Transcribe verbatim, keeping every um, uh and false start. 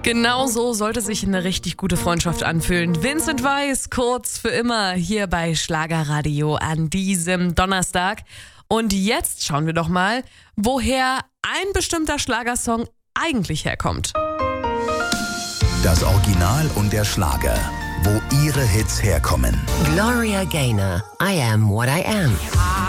Genau so sollte sich eine richtig gute Freundschaft anfühlen. Vincent Weiss, kurz für immer, hier bei Schlagerradio an diesem Donnerstag. Und jetzt schauen wir doch mal, woher ein bestimmter Schlagersong eigentlich herkommt. Das Original und der Schlager, wo ihre Hits herkommen. Gloria Gaynor, I Am What I Am.